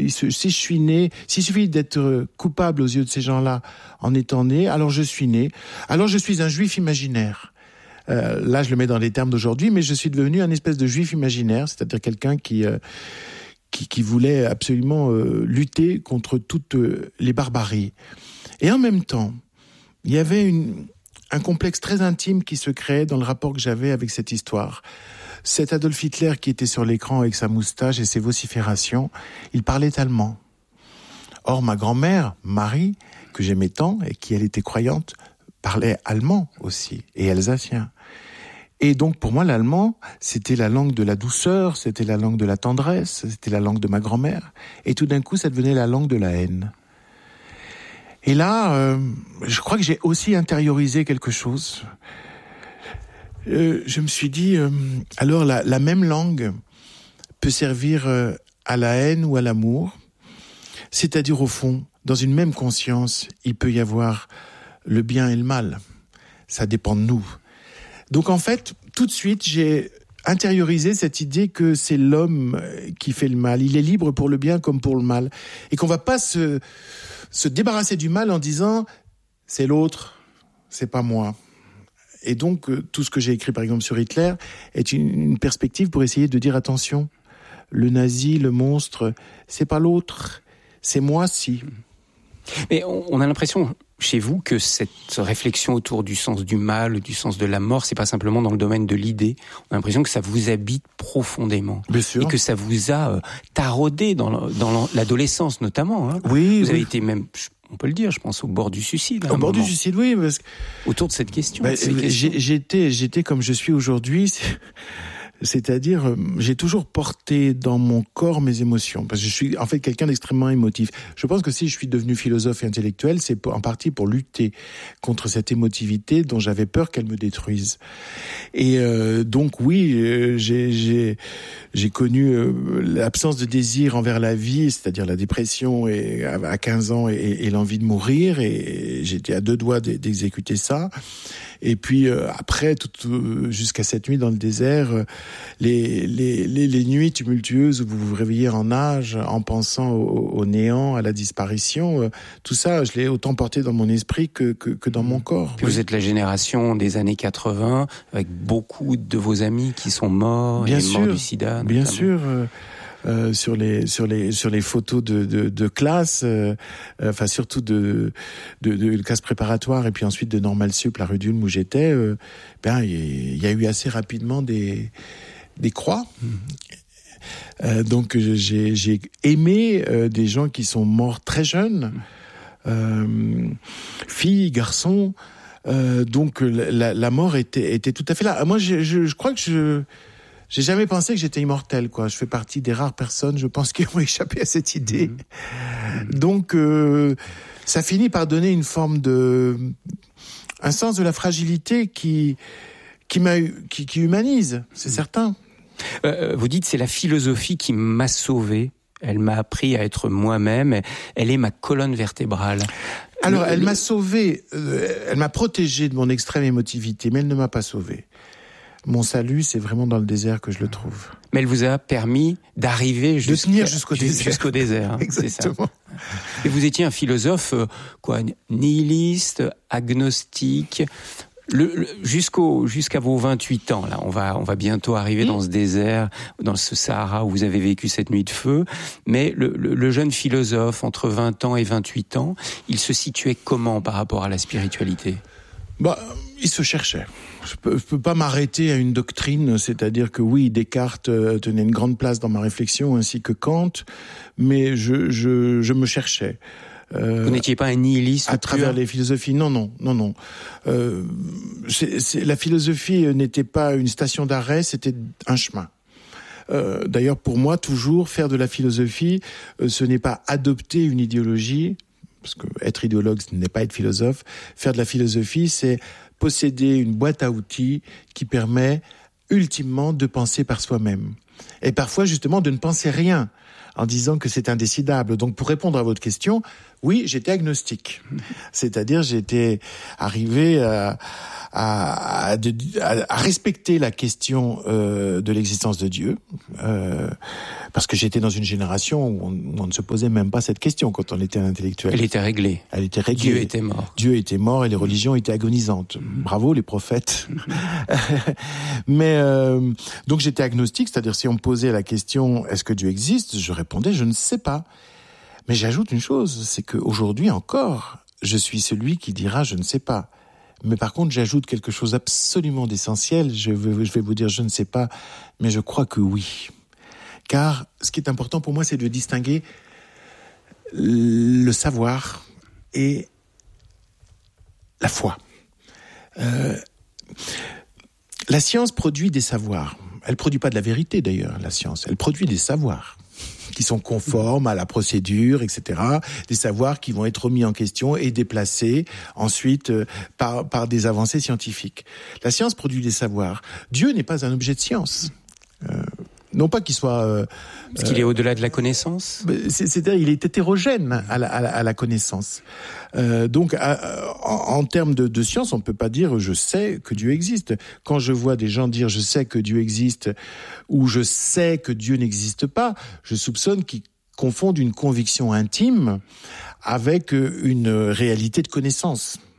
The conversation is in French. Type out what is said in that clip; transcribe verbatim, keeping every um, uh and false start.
si je suis né, s'il suffit d'être coupable aux yeux de ces gens-là en étant né, alors je suis né. Alors je suis un juif imaginaire. Euh, là, je le mets dans les termes d'aujourd'hui, mais je suis devenu un espèce de juif imaginaire, c'est-à-dire quelqu'un qui euh, qui, qui voulait absolument euh, lutter contre toutes euh, les barbaries. Et en même temps, il y avait une, un complexe très intime qui se créait dans le rapport que j'avais avec cette histoire. Cet Adolf Hitler qui était sur l'écran avec sa moustache et ses vociférations, il parlait allemand. Or, ma grand-mère, Marie, que j'aimais tant et qui, elle, était croyante, parlait allemand aussi, et alsacien. Et donc, pour moi, l'allemand, c'était la langue de la douceur, c'était la langue de la tendresse, c'était la langue de ma grand-mère. Et tout d'un coup, ça devenait la langue de la haine. Et là, euh, je crois que j'ai aussi intériorisé quelque chose. Euh, je me suis dit, euh, alors la, la même langue peut servir euh, à la haine ou à l'amour. C'est-à-dire, au fond, dans une même conscience, il peut y avoir le bien et le mal. Ça dépend de nous. Donc en fait, tout de suite, j'ai intériorisé cette idée que c'est l'homme qui fait le mal. Il est libre pour le bien comme pour le mal. Et qu'on va pas se, se débarrasser du mal en disant « c'est l'autre, c'est pas moi ». Et donc, tout ce que j'ai écrit, par exemple, sur Hitler, est une, une perspective pour essayer de dire « attention, le nazi, le monstre, c'est pas l'autre, c'est moi, si ». Mais on a l'impression chez vous que cette réflexion autour du sens du mal, du sens de la mort, c'est pas simplement dans le domaine de l'idée. On a l'impression que ça vous habite profondément. Bien sûr. Et que ça vous a euh, taraudé dans, le, dans l'adolescence notamment. Hein. Oui. Vous oui. avez été même, on peut le dire, je pense, au bord du suicide. Au bord du suicide, oui. Parce que... Autour de cette question. Bah, de ces questions. J'étais, j'étais comme je suis aujourd'hui. C'est... C'est-à-dire, j'ai toujours porté dans mon corps mes émotions, parce que je suis en fait quelqu'un d'extrêmement émotif. Je pense que si je suis devenu philosophe et intellectuel, c'est pour, en partie pour lutter contre cette émotivité dont j'avais peur qu'elle me détruise. Et euh, donc oui, euh, j'ai, j'ai, j'ai connu euh, l'absence de désir envers la vie, c'est-à-dire la dépression et, à quinze ans et, et l'envie de mourir, et j'étais à deux doigts d'exécuter ça. Et puis euh, après, tout, euh, jusqu'à cette nuit dans le désert, euh, les, les, les, les nuits tumultueuses où vous vous réveillez en nage, en pensant au, au néant, à la disparition, euh, tout ça, je l'ai autant porté dans mon esprit que, que, que dans mon corps. Puis oui. Vous êtes la génération des années quatre-vingts, avec beaucoup de vos amis qui sont morts, bien et sûr, morts du sida. Notamment. Bien sûr. Euh, Euh, sur les sur les sur les photos de de, de classe, euh, enfin surtout de, de de classe préparatoire et puis ensuite de Normal Sup, la rue d'Ulm où j'étais, euh, ben il y a eu assez rapidement des des croix. Mmh. Euh, donc j'ai j'ai aimé euh, des gens qui sont morts très jeunes, euh, filles, garçons. Euh, donc la, la mort était était tout à fait là. Moi je je, je crois que je J'ai jamais pensé que j'étais immortel, quoi. Je fais partie des rares personnes, je pense, qui ont échappé à cette idée. Mmh. Donc, euh, ça finit par donner une forme de, un sens de la fragilité qui, qui m'a, qui, qui humanise, c'est mmh. certain. Euh, vous dites, c'est la philosophie qui m'a sauvé. Elle m'a appris à être moi-même. Elle est ma colonne vertébrale. Alors, le, elle le... m'a sauvé, euh, elle m'a protégé de mon extrême émotivité, mais elle ne m'a pas sauvé. Mon salut, c'est vraiment dans le désert que je le trouve. Mais elle vous a permis d'arriver de tenir jusqu'au désert. Jusqu'au désert, hein, exactement. C'est ça. Et vous étiez un philosophe euh, quoi, nihiliste, agnostique. Le, le, jusqu'au jusqu'à vos vingt-huit ans, là, on va on va bientôt arriver mmh. dans ce désert, dans ce Sahara où vous avez vécu cette nuit de feu. Mais le, le, le jeune philosophe entre vingt ans et vingt-huit ans, il se situait comment par rapport à la spiritualité ? Bah, il se cherchait. Je peux, je peux pas m'arrêter à une doctrine, c'est-à-dire que oui, Descartes euh, tenait une grande place dans ma réflexion, ainsi que Kant, mais je, je, je me cherchais. Euh, Vous n'étiez pas un nihiliste à travers les philosophies. Non, non, non, non. Euh, c'est, c'est, la philosophie n'était pas une station d'arrêt, c'était un chemin. Euh, d'ailleurs, pour moi, toujours faire de la philosophie, euh, ce n'est pas adopter une idéologie. Parce que être idéologue, ce n'est pas être philosophe. Faire de la philosophie, c'est posséder une boîte à outils qui permet ultimement de penser par soi-même. Et parfois, justement, de ne penser rien. en disant que c'est indécidable. Donc, pour répondre à votre question, oui, j'étais agnostique. C'est-à-dire, j'étais arrivé à, à, à, à respecter la question euh, de l'existence de Dieu, euh, parce que j'étais dans une génération où on, où on ne se posait même pas cette question quand on était un intellectuel. Elle était réglée. Elle était réglée. Dieu était mort. Dieu était mort et les religions étaient agonisantes. Bravo les prophètes. Mais euh, donc j'étais agnostique, c'est-à-dire si on me posait la question est-ce que Dieu existe, je répondais je ne sais pas. Mais j'ajoute une chose, c'est qu'aujourd'hui encore, je suis celui qui dira je ne sais pas. Mais par contre, j'ajoute quelque chose absolument d'essentiel. Je vais, je vais vous dire je ne sais pas, mais je crois que oui. Car ce qui est important pour moi, c'est de distinguer le savoir et la foi. Euh, la science produit des savoirs. Elle produit pas de la vérité d'ailleurs, la science. Elle produit des savoirs qui sont conformes à la procédure, et cetera. Des savoirs qui vont être remis en question et déplacés ensuite euh, par, par des avancées scientifiques. La science produit des savoirs. Dieu n'est pas un objet de science. Euh, non pas qu'il soit... Euh, Parce qu'il est au-delà de la connaissance. c'est, C'est-à-dire il est hétérogène à la, à la, à la connaissance. Euh, donc, à, en, en termes de, de science, on ne peut pas dire « je sais que Dieu existe ». Quand je vois des gens dire « je sais que Dieu existe » ou « je sais que Dieu n'existe pas », je soupçonne qu'ils confondent une conviction intime avec une réalité de connaissance.